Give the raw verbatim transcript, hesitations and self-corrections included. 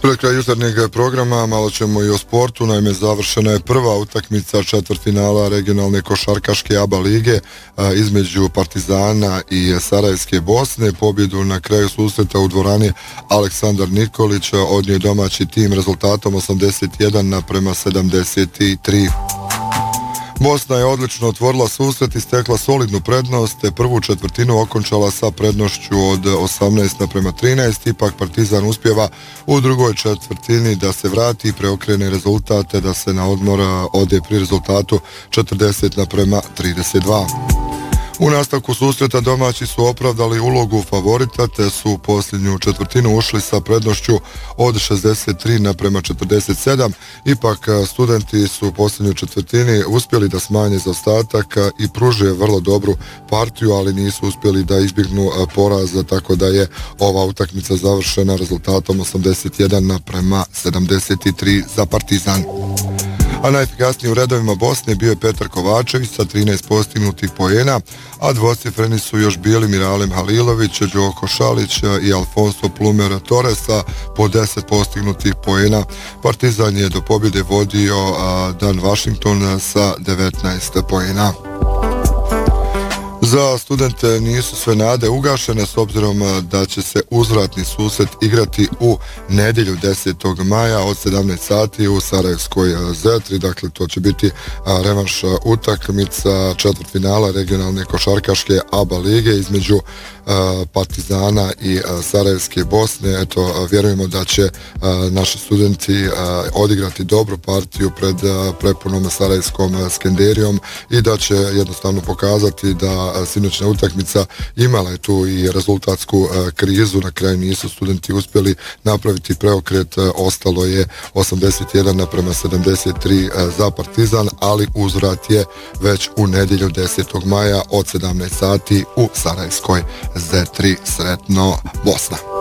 Pred kraj jutarnjeg programa malo ćemo i o sportu. Naime, završena je prva utakmica četvrtfinala regionalne košarkaške A B A lige između Partizana i Sarajevske Bosne. Pobjedu na kraju susreta u dvorani Aleksandar Nikolić odnio je domaći tim rezultatom osamdeset jedan naprema sedamdeset tri. Bosna je odlično otvorila susret i stekla solidnu prednost, te prvu četvrtinu okončala sa prednošću od osamnaest naprema trinaest. Ipak Partizan uspjeva u drugoj četvrtini da se vrati i preokrene rezultate, da se na odmor ode pri rezultatu četrdeset naprema trideset dva. U nastavku susreta domaći su opravdali ulogu favorita, te su u posljednju četvrtinu ušli sa prednošću od šezdeset tri naprema četrdeset sedam. Ipak studenti su u posljednjoj četvrtini uspjeli da smanje zaostatak i pruže vrlo dobru partiju, ali nisu uspjeli da izbjegnu poraz, tako da je ova utakmica završena rezultatom osamdeset jedan naprema sedamdeset tri za Partizan. A najefikasniji u redovima Bosne bio je Petar Kovačević sa trinaest postignutih poena, a dvocifreni su još bili Miralem Halilović, Đoko Šalić i Alfonso Plumer Torresa po deset postignutih poena. Partizan je do pobjede vodio Dan Washington sa devetnaest poena. Za studente nisu sve nade ugašene, s obzirom da će se uzvratni susret igrati u nedjelju desetog maja od sedamnaest sati u Sarajevskoj Zetri. Dakle, to će biti revanš utakmica četvrtfinala regionalne košarkaške A B A lige između Partizana i Sarajevske Bosne. Eto, vjerujemo da će naši studenti odigrati dobru partiju pred prepunom Sarajevskom Skenderijom i da će jednostavno pokazati da sinoćna utakmica imala je tu i rezultatsku krizu. Na kraju nisu studenti uspjeli napraviti preokret, ostalo je osamdeset jedan naprema sedamdeset tri za Partizan, ali uzvrat je već u nedjelju desetog maja od sedamnaest sati u Sarajevskoj Zetri. Sretno, Bosna!